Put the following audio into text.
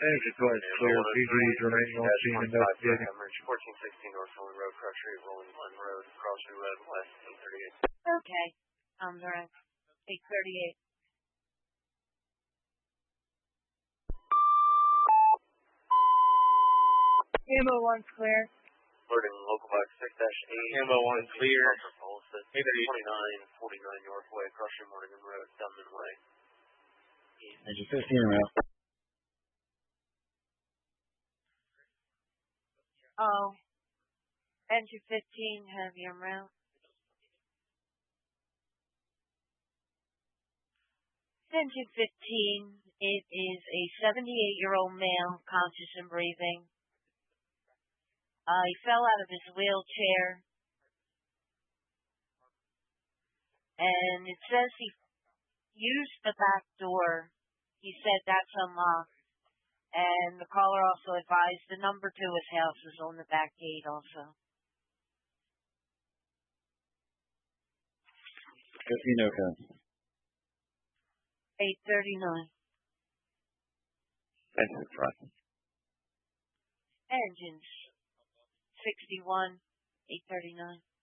Engine 2 is clear. PG's remaining on scene investigating. 1416 North Fulton Road, cross street, Rolling Glen Road, crossing road, west 838. Okay. Direct. 838. Ammo 1's clear. Loading local box 6-8. Ammo 1 clear. 2949 Northway, crossing Morgan Road, Dunman Way. Engine 15 around. Oh. Engine 15, heavy en route. Engine 15, it is a 78-year-old male, conscious and breathing. He fell out of his wheelchair. And it says he used the back door. He said that's unlocked. And the caller also advised the number to his house is on the back gate also. 15 okay. 839. Engine front. Engines 61, 839.